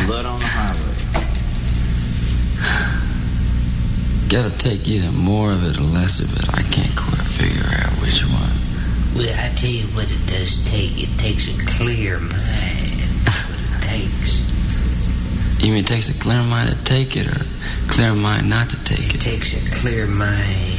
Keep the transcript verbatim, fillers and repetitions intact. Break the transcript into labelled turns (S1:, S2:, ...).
S1: Blood on the highway.
S2: Gotta take either more of it or less of it. I can't quite figure out which one.
S3: Well, I tell you what it does take. It takes a clear mind. That's what it takes.
S2: You mean it takes a clear mind to take it or a clear mind not to take it?
S3: It takes a clear mind.